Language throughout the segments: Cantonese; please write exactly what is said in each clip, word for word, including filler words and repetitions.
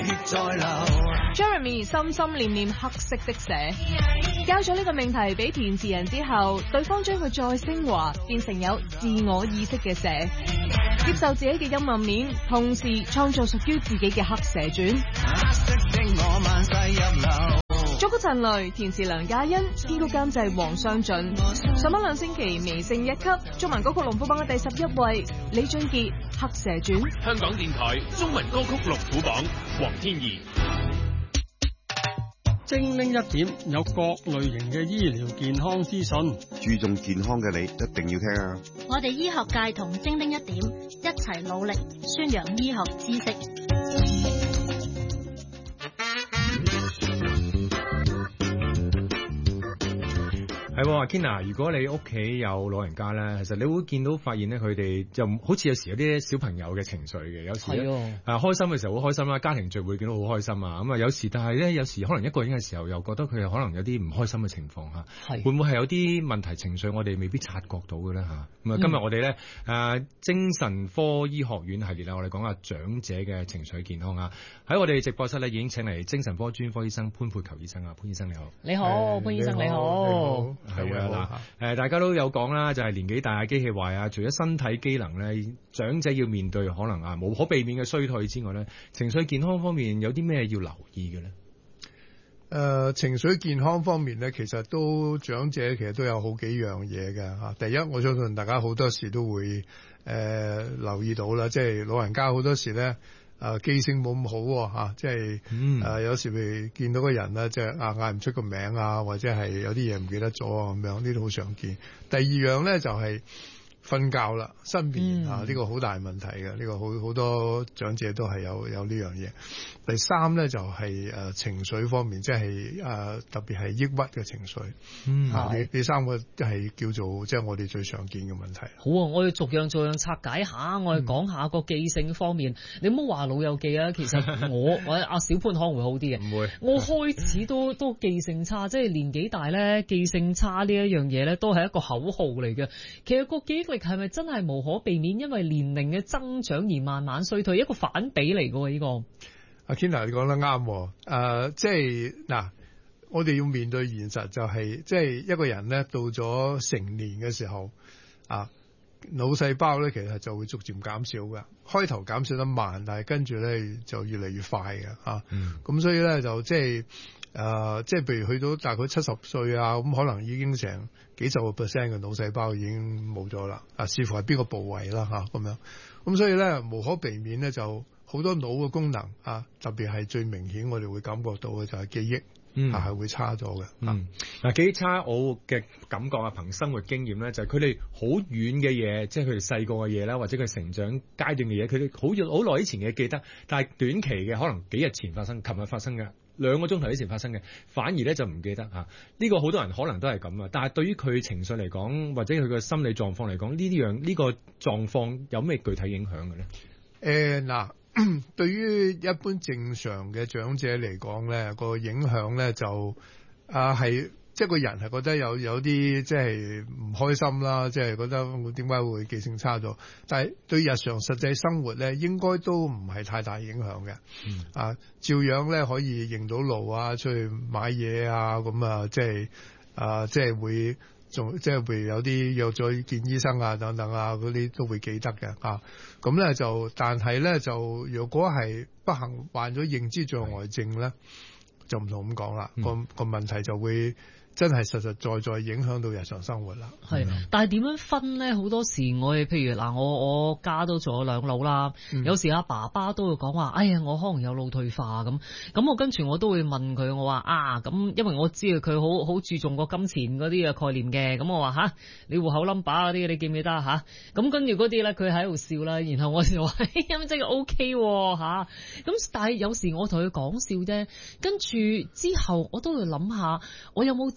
血在流。 Jeremy 心心念念黑色的蛇，交咗呢個命題俾填詞人之後，對方將佢再升華，變成有自我意識嘅蛇，接受自己嘅陰暗面，同時創造屬於自己嘅黑蛇傳。 黑色的我萬世入流。 作曲陳雷，填詞梁嘉欣，編曲監製黃雙俊。上咗兩星期微勝一級，中文歌曲龍虎榜嘅第十一位，李俊傑《黑蛇傳》。 香港電台中文歌曲龍虎榜，黃天怡。 精靈一點有各類型嘅醫療健康資訊， 注重健康嘅你一定要聽啊！ 我哋醫學界同精靈一點一齊努力宣揚醫學知識。 係阿 Kina，如果你屋企有老人家咧，其實你會見到發現咧，佢哋就好似有時有啲小朋友嘅情緒嘅，有時咧誒、啊、開心嘅時候好開心啦，家庭聚會見到好開心啊，咁啊有時但係咧有時可能一個人嘅時候又覺得佢可能有啲唔開心嘅情況嚇，會唔會係有啲問題情緒我哋未必察覺到嘅咧嚇？咁啊、嗯、今日我哋咧誒精神科醫學院系列啦，我哋講下長者嘅情緒健康啊，喺我哋直播室咧已經請嚟精神科專科醫生潘佩球醫生啊，潘醫生你好。 你好，潘醫生你好。 係啊嗱，誒大家都有講啦，就係、是、年紀大、機器壞啊，除咗身體機能咧，長者要面對可能啊無可避免嘅衰退之外咧，情緒健康方面有啲咩要留意嘅咧？誒、 呃，情緒健康方面咧，其實都長者其實都有好幾樣嘢嘅嚇。第一，我相信大家好多時都會誒、呃、留意到啦，即係老人家好多時咧。誒、啊、記性冇咁好喎、啊啊、即係誒、嗯啊、有時譬見到個人咧，即係啊嗌唔出個名啊，或者係有啲嘢唔記得咗啊咁樣，呢啲好常見。第二樣咧就係、是、瞓覺啦，失眠、嗯、啊，呢、這個好大問題嘅，呢、這個好好多長者都係有有呢樣嘢。第三咧就係、是、誒、呃、情緒方面，即係誒、呃、特別係抑鬱嘅情緒。嗯，啊，呢呢三個係叫做即係我哋最常見嘅問題。 好啊，我要逐樣逐樣拆解下，我哋講下個記性方面。嗯、你唔好話老友記啊，其實我我阿小潘可能會好啲嘅。唔會，我開始都都記性差，即係年紀大咧，記性差呢一樣嘢咧，都係一個口號嚟嘅。其實個記憶力係咪真係無可避免，因為年齡嘅增長而慢慢衰退，一個反比嚟嘅喎呢個。 阿 Kina 你講得啱，誒、呃，即係嗱，我哋要面對現實、就係，就係即係一個人咧到咗成年嘅時候，啊，腦細胞咧其實就會逐漸減少嘅，開頭減少得慢，但係跟住咧就越嚟越快嘅，嚇、啊，咁、嗯、所以咧就即係誒，即係譬如去到大概七十歲啊，咁可能已經成幾十個 percent 嘅腦細胞已經冇咗啦，啊，視乎係邊個部位啦嚇，咁、啊、樣，咁所以咧無可避免咧就。好多腦嘅功能啊，特別係最明顯，我哋會感覺到嘅就係記憶，嗯，係會差咗嘅。 嗯，嗱、啊，記憶差，我嘅感覺啊，憑生活經驗咧，就係佢哋好遠嘅嘢，即係佢哋細個嘅嘢啦，或者佢成長階段嘅嘢，佢哋好好耐以前嘅記得，但係短期嘅可能幾日前發生，琴日發生嘅，兩個鐘頭以前發生嘅，反而咧就唔記得嚇。呢、啊這個好多人可能都係咁啊，但係對於佢情緒嚟講，或者佢嘅心理狀況嚟講，呢啲樣呢個狀況有咩具體影響嘅咧？ 誒嗱、呃。對於一般正常嘅長者嚟講咧，個影響咧就啊係即係個人係覺得有有啲即係唔開心啦，即係覺得我點解會記性差咗？但係對日常實際生活咧，應該都唔係太大影響嘅。嗯、啊，照樣咧可以認到路啊，出去買嘢啊，咁啊即係啊即係會。仲即係譬如有啲約咗見醫生啊等等啊嗰啲都會記得嘅啊，咁咧就但係咧就如果係不幸患咗認知障礙症咧，就唔同咁講啦，個個問題就會真係實實在在影響到日常生活啦。 係，但係點樣分咧？好多時我哋譬如嗱，我我家都做咗兩老啦，嗯、有時阿爸爸都會講話，哎呀，我可能有腦退化咁。咁我跟住我都會問佢，我話啊，咁因為我知道佢好好注重個金錢嗰啲嘅概念嘅。咁我話吓，你戶口 number 嗰啲，你記唔記得吓？咁跟住嗰啲咧，佢喺度笑啦。然後我就話，咁真係 O K 吓。咁但係有時我同佢講笑啫，跟住之後我都會諗下，我有冇正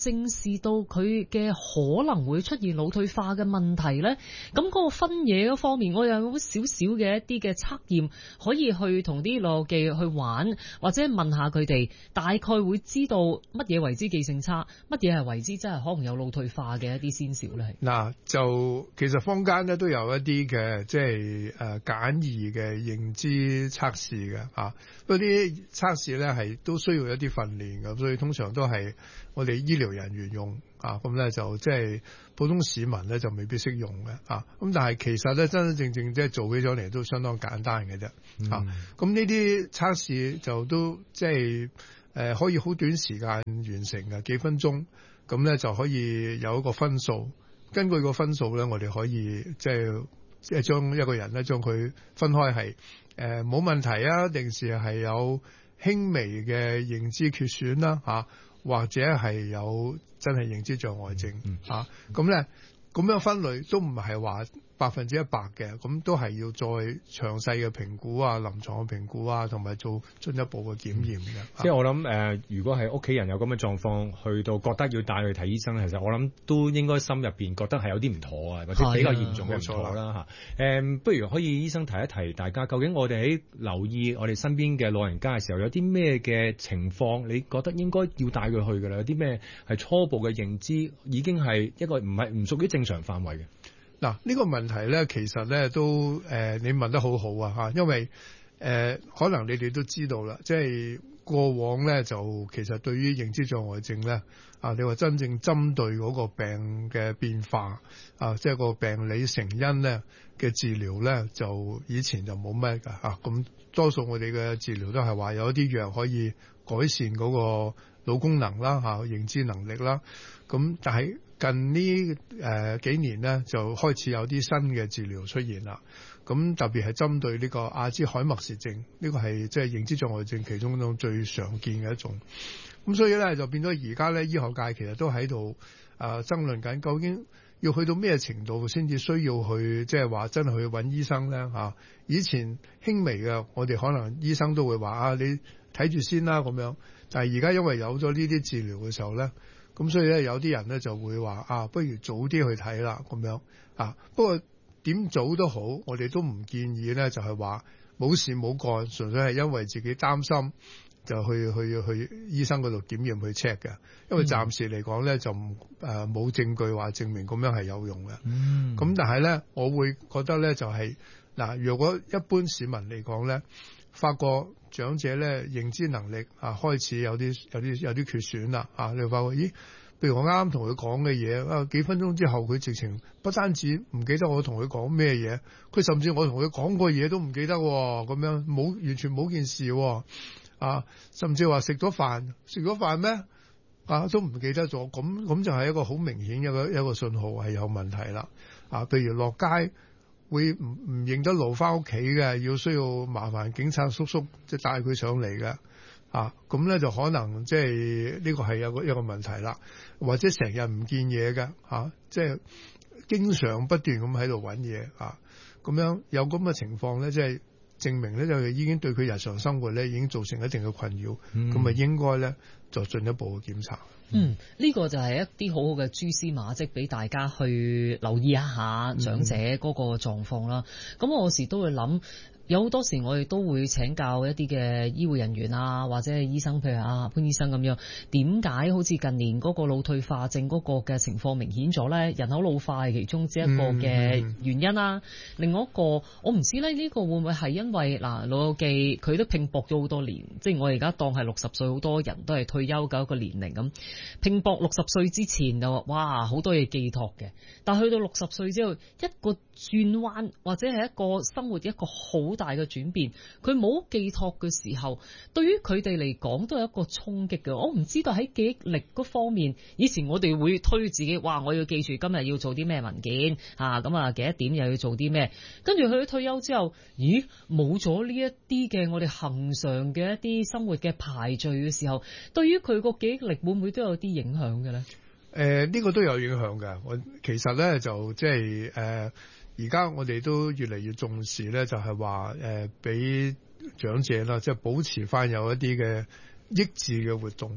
正視到佢嘅可能會出現腦退化嘅問題咧？咁嗰個分野嗰方面，我有少少嘅一啲嘅測驗，可以去同啲老友記去玩，或者問下佢哋，大概會知道乜嘢為之記性差，乜嘢係為之真係可能有腦退化嘅一啲先兆咧。 嗱，就其實坊間咧都有一啲嘅即係誒簡易嘅認知測試嘅啊，嗰啲測試咧係都需要一啲訓練嘅，所以通常都係我哋醫療人員用啊，咁咧就即係普通市民咧就未必識用嘅啊。咁但係其實咧真真正正即係做起咗嚟都相當簡單嘅啫啊。咁呢啲測試就都即係誒可以好短時間完成嘅，幾分鐘，咁咧就可以有一個分數。根據個分數咧，我哋可以即係即係將一個人咧將佢分開係誒冇問題啊，定是係有輕微嘅認知缺損啦嚇，或者係有真係認知障礙症嚇。咁咧咁樣分類都唔係話百分之一百嘅，咁都係要再詳細嘅評估啊、臨床嘅評估啊，同埋做進一步嘅檢驗嘅。 嗯、即係我諗誒、呃，如果係屋企人有咁嘅狀況，去到覺得要帶佢睇醫生，其實我諗都應該心入邊覺得係有啲唔妥啊，或者比較嚴重嘅唔妥啦嚇。誒、呃，不如可以醫生提一提大家，究竟我哋喺留意我哋身邊嘅老人家嘅時候，有啲咩嘅情況，你覺得應該要帶佢去㗎啦？有啲咩係初步嘅認知已經係一個唔係唔屬於正常範圍嘅？ 嗱，呢個問題咧，其實咧都誒、呃，你問得好好啊嚇，因為誒、呃、可能你哋都知道啦，即係過往咧就其實對於認知障礙症咧啊，你話真正針對嗰個病嘅變化啊，即係個病理成因咧嘅治療咧，就以前就冇咩㗎嚇，咁、啊、多數我哋嘅治療都係話有一啲藥可以改善嗰個腦功能啦嚇、啊，認知能力啦，咁、啊、但係近呢誒、呃、幾年咧，就開始有啲新嘅治療出現啦。咁特別係針對呢個阿茲海默氏症，呢、這個係即係認知障礙症其中一種最常見嘅一種。咁所以咧就變咗而家咧醫學界其實都喺度誒爭論緊，究竟要去到咩程度先至需要去即係話真係去揾醫生咧嚇、啊？以前輕微嘅，我哋可能醫生都會話啊，你睇住先啦咁樣。但係而家因為有咗呢啲治療嘅時候咧。咁所以咧，有啲人咧就會話啊，不如早啲去睇啦，咁樣啊。不過點早都好，我哋都唔建議咧，就係話冇事冇幹，純粹係因為自己擔心就去去去，去醫生嗰度檢驗去 check 嘅。因為暫時嚟講咧，就誒冇證據話證明咁樣係有用嘅。嗯。咁但係咧，我會覺得咧就係、是、嗱，如果一般市民嚟講咧，發覺長者咧認知能力啊開始有啲有啲有啲缺損啦啊！你會發覺咦，譬如我啱啱同佢講嘅嘢啊，幾分鐘之後佢直情不單止唔記得我同佢講咩嘢，佢甚至我同佢講過嘢都唔記得喎，咁樣冇完全冇件事喎啊！甚至話食咗飯食咗飯咩啊都唔記得咗，咁咁就係一個好明顯嘅一個一個信號係有問題啦啊！譬如落街。會唔唔認得路翻屋企嘅，要需要麻煩警察叔叔即係帶佢上嚟嘅啊，咁咧就可能即係呢個係有個一個問題啦，或者成日唔見嘢嘅嚇，即係經常不斷咁喺度揾嘢啊，咁樣有咁嘅情況咧，即係證明咧就已經對佢日常生活咧已經造成一定嘅困擾，咁咪、嗯、應該咧就進一步嘅檢查。 嗯，呢、這個就係一啲好好嘅蛛絲馬跡俾大家去留意一下長者嗰個狀況啦。咁、嗯、我有時都會諗。有好多時我哋都會請教一啲嘅醫護人員啊，或者係醫生，譬如阿潘醫生咁樣，點解好似近年嗰個腦退化症嗰個嘅情況明顯咗咧？人口老化係其中之一個嘅原因啦。嗯嗯、另外一個我唔知咧，呢、這個會唔會係因為嗱老友記佢都拼搏咗好多年，即係我而家當係六十歲，好多人都係退休嘅一個年齡咁，拼搏六十歲之前就話哇好多嘢寄託嘅，但係去到六十歲之後一個轉彎或者係一個生活一個好大嘅轉變，佢冇寄託嘅時候，對於佢哋嚟講都係一個衝擊嘅。我唔知道喺記憶力嗰方面，以前我哋會推自己，哇！我要記住今日要做啲咩文件啊，咁啊幾多點又要做啲咩？跟住去退休之後，咦，冇咗呢一啲嘅我哋恆常嘅一啲生活嘅排序嘅時候，對於佢個記憶力會唔會都有啲影響嘅咧？誒、 呃，呢、這個都有影響嘅。我其實咧就即係誒。呃而家我哋都越嚟越重視咧，就係話誒，俾長者啦，即係保持翻有一啲嘅益智嘅活動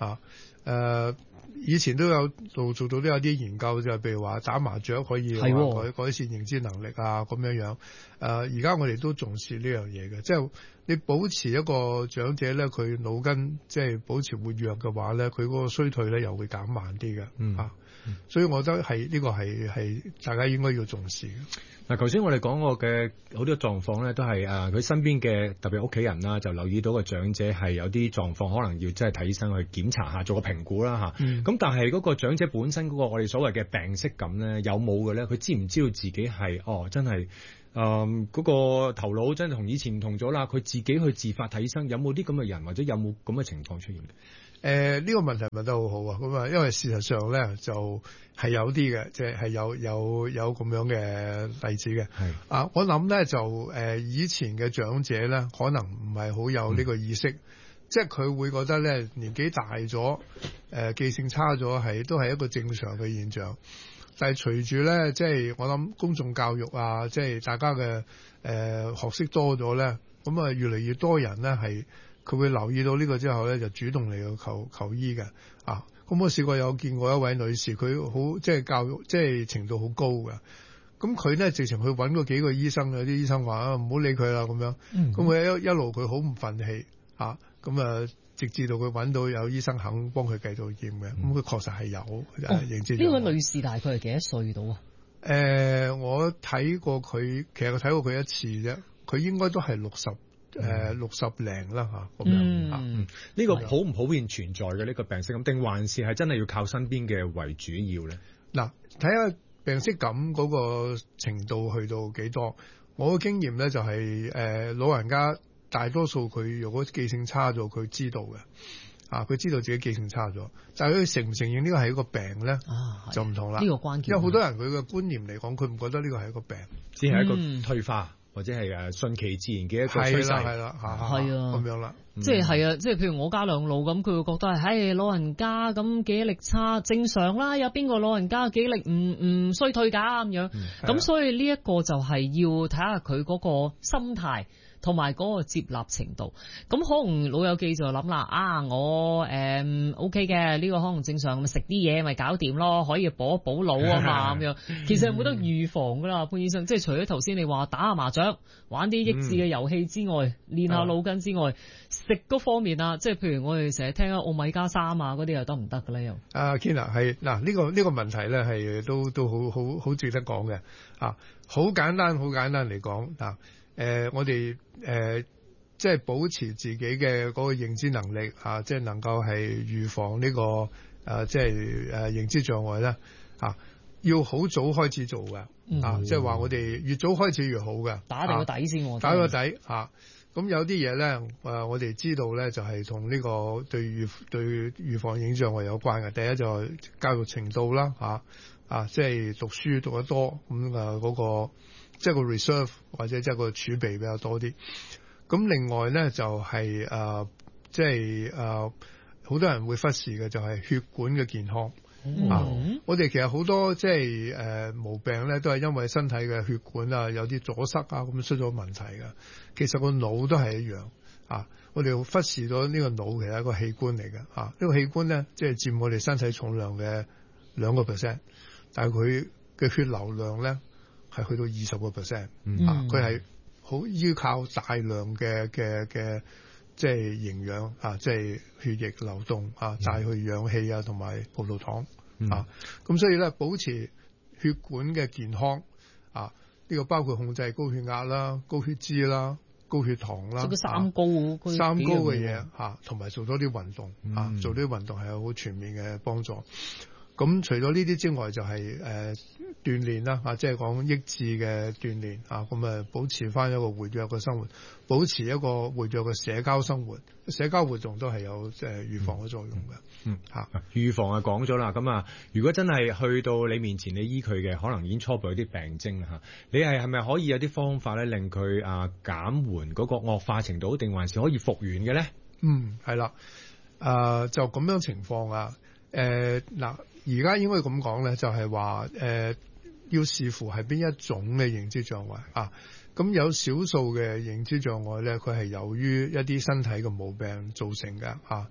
啊，誒、呃。以前都有做做到都有啲研究，就係譬如話打麻雀可以改改善認知能力啊，咁樣樣。誒、呃，而家我哋都重視呢樣嘢嘅，即係你保持一個長者咧，佢腦筋即係保持活躍嘅話咧，佢嗰個衰退咧又會減慢啲嘅。嗯啊，所以我覺得係呢、呢個係係大家應該要重視嘅。 嗱，頭先我哋講過嘅好多狀況咧，都係誒佢身邊嘅特別屋企人啦，就留意到個長者係有啲狀況，可能要真係睇醫生去檢查下，做個評估啦嚇。咁、嗯、但係嗰個長者本身嗰個我哋所謂嘅病識感咧，有冇嘅咧？佢知唔知道自己係哦真係誒嗰個頭腦真係同以前唔同咗啦？佢自己去自發睇醫生，有冇啲咁嘅人，或者有冇咁嘅情況出現？ 誒、呃、呢、這個問題問得好好啊！咁啊，因為事實上咧就係有啲嘅，即係係有有有咁樣嘅例子嘅。係啊，我諗咧就誒、呃、以前嘅長者咧，可能唔係好有呢個意識，嗯、即係佢會覺得咧年紀大咗，誒、呃、記性差咗，係都係一個正常嘅現象。但係隨住咧，即係我諗公眾教育啊，即係大家嘅誒、呃、學識多咗咧，咁啊越嚟越多人咧係。佢會留意到呢個之後咧，就主動嚟去求求醫嘅啊！咁我試過有見過一位女士，佢好即係教育即係程度好高嘅。咁佢咧直情去揾過幾個醫生，有啲醫生話啊唔好理佢啦咁樣。咁佢、嗯、一一路佢好唔憤氣啊！咁啊，直至到佢揾到有醫生肯幫佢繼續驗嘅。咁佢、嗯、確實係有認知。呢、 哦、位女士大概係幾多歲到啊？ 誒、呃，我睇過佢，其實我睇過佢一次啫。佢應該都係六十。誒六十零啦嚇，咁樣嚇， 呢個普唔普遍存在嘅呢、呢個病識感，定還是係真係要靠身邊嘅為主要咧？嗱， 睇下病識感嗰個程度去到幾多？我嘅經驗咧就係、是、誒、呃、老人家大多數佢如果記性差咗，佢知道嘅啊，佢知道自己記性差咗，但係佢承唔承認呢個係一個病咧，啊、就唔同啦。呢、 呢個關鍵， 因為好多人佢嘅觀念嚟講，佢唔覺得呢個係一個病， 只係一個退化。嗯或者係誒順其自然嘅一個趨勢， 係啦，係啊，咁樣啦， 即係係啊，即係譬如我家兩老咁，佢會覺得係，唉、哎，老人家咁記憶力差，正常啦，有邊個老人家記憶力唔唔衰退㗎咁樣，咁、嗯、所以呢一個就係要睇下佢嗰個心態。同埋嗰個接納程度，咁可能老友記就諗啦，啊我誒、嗯、OK 嘅，呢、呢個可能正常，咪食啲嘢咪搞掂咯，可以補一補腦啊嘛咁樣。其實有冇得預防噶啦，潘醫生？即係除咗頭先你話打下麻雀、玩啲益智嘅遊戲之外，嗯、練下腦筋之外，食嗰、嗯、方面啊，即係譬如我哋成日聽啊奧米加三啊嗰啲又得唔得嘅咧？又啊 Kina 係嗱呢個呢、呢個問題咧係都都好好好值得講嘅啊，好簡單好簡單嚟講嗱。誒、呃，我哋誒、呃，即係保持自己嘅嗰個認知能力啊，即係能夠係預防呢、這個誒、啊，即係誒、啊、認知障礙咧啊，要好早開始做嘅啊，嗯、即係話我哋越早開始越好嘅， 打定個底先，我、啊、 打個底啊。咁有啲嘢咧，誒、啊，我哋知道咧，就係同呢個對預對預防認知障礙有關嘅。第一就係教育程度啦，吓啊，即係讀書讀得多咁啊嗰個。即係個 reserve 或者即係個儲備比較多啲。咁另外咧就係、是、誒、呃，即係誒，好、呃、多人會忽視嘅就係血管嘅健康、嗯、啊。我哋其實好多即係誒、呃、毛病咧，都係因為身體嘅血管啊有啲阻塞啊，咁出咗問題嘅。其實個腦都係一樣啊。我哋忽視咗呢個腦其實係一個器官嚟嘅啊。呢、這個器官咧即係佔我哋身體重量嘅兩個 percent， 但係佢嘅血流量咧，係去到二十個 percent， 啊！佢係好依靠大量嘅嘅嘅，即係營養啊，即係血液流動啊，帶去氧氣啊，同埋葡萄糖啊。咁所以咧，保持血管嘅健康啊，呢個包括控制高血壓啦、高血脂啦、高血糖啦， 即三高， 三高嘅嘢嚇，同埋做多啲運動啊，做啲運動係有好全面嘅幫助。咁除咗呢啲之外，就係、是、誒、呃、鍛鍊啦，啊，即係講益智嘅鍛鍊啊，咁啊保持翻一個活躍嘅生活，保持一個活躍嘅社交生活，社交活動都係有誒預防嘅作用嘅。嗯，嚇、嗯， 預防啊講咗啦，咁啊，如果真係去到你面前，你醫佢嘅，可能已經初步有啲病徵啦嚇，你係係咪可以有啲方法咧，令佢啊減緩嗰個惡化程度，定還是可以復原嘅咧？ 嗯，係啦，誒、呃、就咁樣情況啊，誒、呃、嗱。而家應該咁講咧，就係話誒要視乎係邊一種嘅認知障礙啊。咁有少數嘅認知障礙咧，佢係由於一啲身體嘅毛病造成嘅啊。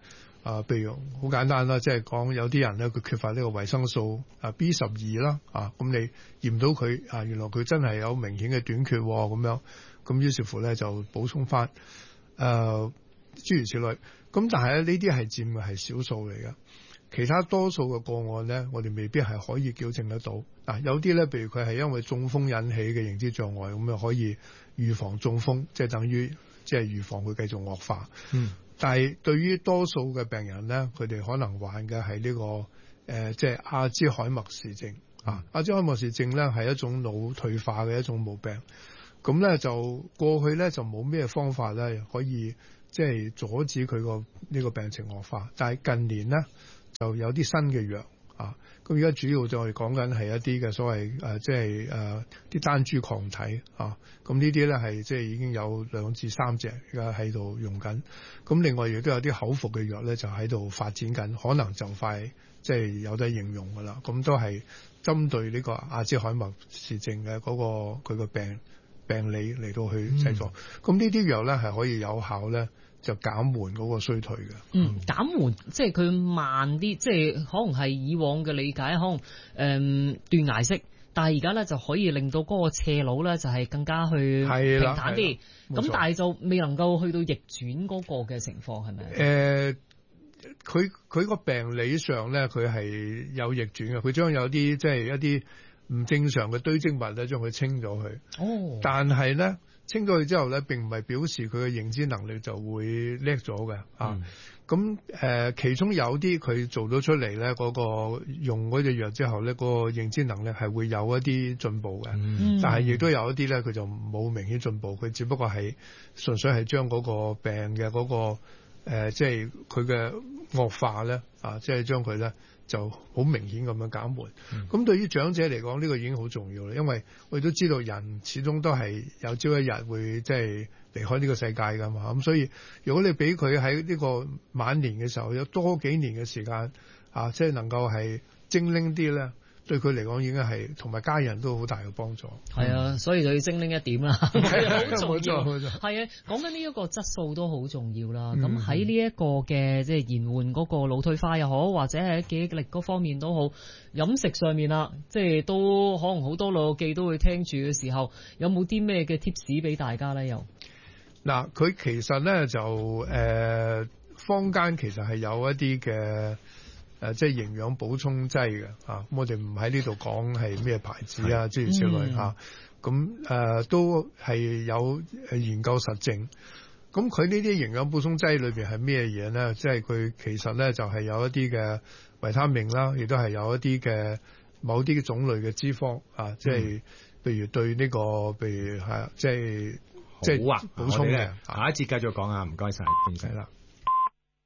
啊，譬如好簡單啦，即係講有啲人咧佢缺乏呢個維生素啊 B 十二啦，啊咁你驗到佢啊，原來佢真係有明顯嘅短缺咁樣，咁於是乎咧就補充翻，誒、呃、諸如此類。咁但係咧呢啲係佔嘅係少數嚟嘅，其他多數嘅個案咧，我哋未必係可以矯正得到。嗱、啊，有啲咧，譬如佢係因為中風引起嘅認知障礙，咁樣可以預防中風，即係等於即係預防佢繼續惡化。嗯。但係對於多數嘅病人咧，佢哋可能患嘅係呢個誒、呃，即係阿茲海默氏症啊。阿茲海默氏症咧係一種腦退化嘅一種毛病。咁咧就過去咧就冇咩方法咧可以即係阻止佢個呢個病情惡化。但係近年咧就有啲新嘅藥啊。咁而家主要就係講緊係一啲嘅所謂誒、呃，即係誒啲單株抗體啊。咁呢啲咧係即係已經有兩至三隻而家喺度用緊。咁另外亦都有啲口服嘅藥咧，就喺度發展緊，可能就快即係有得應用噶啦。咁都係針對呢個阿茲海默氏症嘅嗰個佢個病病理嚟到去製作。咁呢啲藥咧係可以有效咧，就減緩嗰個衰退嘅。 嗯，減緩即係佢慢啲，即係可能係以往嘅理解，可能誒、嗯、斷崖式。但係而家咧就可以令到嗰個斜路咧就係更加去平坦啲，咁但係就未能夠去到逆轉嗰個嘅情況係咪？誒， 佢佢個病理上咧佢係有逆轉嘅，佢將有啲即係一啲唔正常嘅堆積物咧將佢清咗去。哦，但係咧清咗去之後咧並唔係表示佢嘅認知能力就會叻咗嘅啊。嗯咁誒、呃，其中有啲佢做咗出嚟咧，嗰、那個用嗰隻藥之後咧，嗰、那個認知能力係會有一啲進步嘅。嗯、但係亦都有一啲咧，佢就冇明顯進步，佢只不過係純粹係將嗰個病嘅嗰、那個誒，即係佢嘅惡化咧啊，即係將佢咧就好明顯咁樣減緩。咁、嗯、對於長者嚟講，呢、這個已經好重要啦，因為我哋都知道人始終都係有朝一日會即係離開呢個世界㗎嘛，咁所以如果你俾佢喺呢個晚年嘅時候有多幾年嘅時間啊，即係能夠係精靈啲咧，對佢嚟講已經係同埋家人都好大嘅幫助。 係啊，所以就要精靈一點啦，好重要。 冇錯， 係啊，講緊呢一個質素都好重要啦。咁喺呢一個嘅即係延緩嗰個腦退化又好，或者係記憶力嗰方面都好，飲食上面啦，即係都可能好多老友記都會聽住嘅時候，有冇啲咩嘅 tips 俾大家咧？又？ 嗱，佢其實咧就誒、呃，坊間其實係有一啲嘅誒，即係營養補充劑嘅啊。咁我哋唔喺呢度講係咩牌子啊，諸如此類嚇。咁、嗯、誒、呃、都係有研究實證。咁佢呢啲營養補充劑裏邊係咩嘢咧？即係佢其實咧就係、是、有一啲嘅維他命啦，亦都係有一啲嘅某啲種類嘅脂肪啊，即係譬如對呢、這個，譬如係即係。即係好啊， 補充嘅， 下一節繼續講啊，唔該晒，唔使啦。